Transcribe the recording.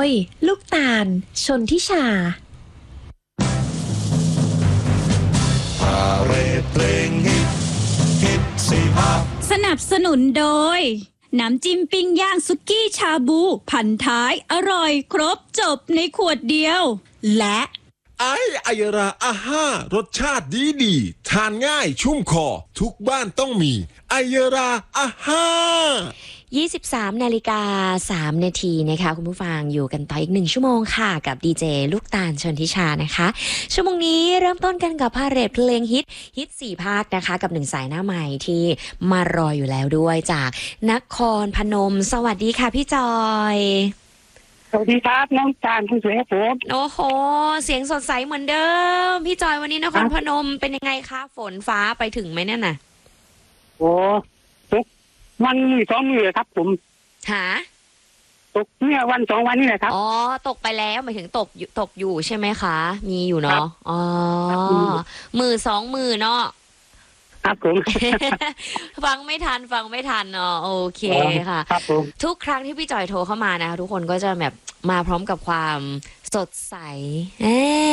ยลูกตาลชนทิชาพาเรดเพลงฮิตฮิตสี่ภาคสนับสนุนโดยน้ำจิ้มปิ้งย่างสุกี้ชาบูพันท้ายอร่อยครบจบในขวดเดียวและไอยราอาห้ารสชาติดีทานง่ายชุ่มคอทุกบ้านต้องมีไอยราอาห้า 23 นาฬิกา 3 นาทีนะคะคุณผู้ฟังอยู่กันต่ออีก1ชั่วโมงค่ะกับดีเจลูกตาลชนทิชานะคะชั่วโมงนี้เริ่มต้นกันกับพาเหรดเพลงฮิต4ภาคนะคะกับ1สายหน้าใหม่ที่มารออยู่แล้วด้วยจากนครพนมสวัสดีค่ะพี่จอยสวัสดีครับน้องตาลคุณสวยครับผมโอ้โหเสียงสดใสเหมือนเดิมพี่จอยวันนี้นครพนมเป็นยังไงคะฝนฟ้าไปถึงไหมเนี่ยน่ะโอ้วันนี้2 มื้อครับผมหาตกเนี่ยวัน2 วันนี่แหละครับอ๋อตกไปแล้วหมายถึงตกอยู่ใช่ไหมคะมีอยู่เนาะอ๋อมือ2 มือเนาะครับผมฟังไม่ทันเนาะโอเคค่ะครับผมทุกครั้งที่พี่จอยโทรเข้ามานะคะทุกคนก็จะแบบมาพร้อมกับความสดใส